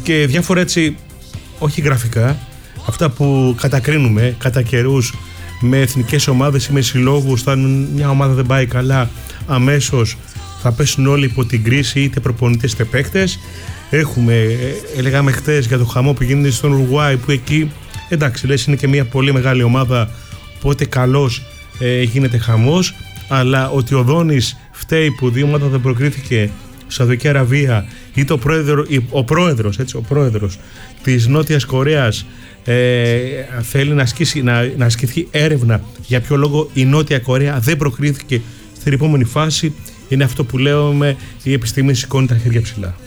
και διάφορα έτσι, όχι γραφικά, αυτά που κατακρίνουμε κατά καιρούς με εθνικές ομάδες ή με συλλόγους. Όταν μια ομάδα δεν πάει καλά, αμέσως θα πέσουν όλοι υπό την κρίση, είτε προπονητές είτε παίκτες. Λέγαμε χτες για το χαμό που γίνεται στον Ουρουάη, που εκεί εντάξει, λες είναι και μια πολύ μεγάλη ομάδα, οπότε καλώς γίνεται χαμός. Αλλά ότι ο Δόνης φταίει που δύο ομάδα δεν προκρίθηκε Σαουδική Αραβία, είτε ο πρόεδρος της Νότιας Κορέας θέλει να ασκηθεί έρευνα για ποιο λόγο η Νότια Κορέα δεν προκρίθηκε στην επόμενη φάση, είναι αυτό που λέμε, η επιστήμη σηκώνει τα χέρια ψηλά.